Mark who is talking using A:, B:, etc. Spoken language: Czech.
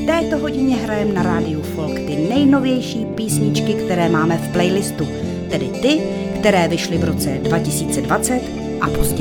A: V této hodině hrajeme na rádiu Folk ty nejnovější písničky, které máme v playlistu, tedy ty, které vyšly v roce 2020 a později.